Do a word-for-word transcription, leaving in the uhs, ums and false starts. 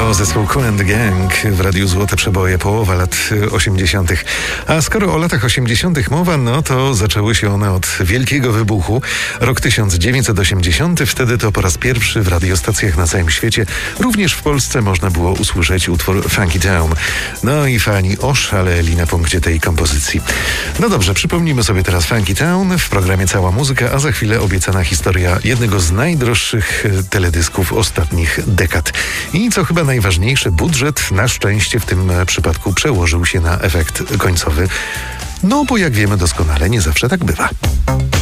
To zespół Kool and the Gang w Radiu Złote Przeboje, połowa lat osiemdziesiątych. A skoro o latach osiemdziesiątych mowa, no to zaczęły się one od wielkiego wybuchu. Rok tysiąc dziewięćset osiemdziesiąty, wtedy to po raz pierwszy w radiostacjach na całym świecie, również w Polsce, można było usłyszeć utwór Funky Town. No i fani oszaleli na punkcie tej kompozycji. No dobrze, przypomnijmy sobie teraz Funky Town w programie Cała Muzyka, a za chwilę obiecana historia jednego z najdroższych teledysków ostatnich dekad. I co chyba najważniejsze, budżet na szczęście w tym przypadku przełożył się na efekt końcowy. No bo jak wiemy doskonale, nie zawsze tak bywa.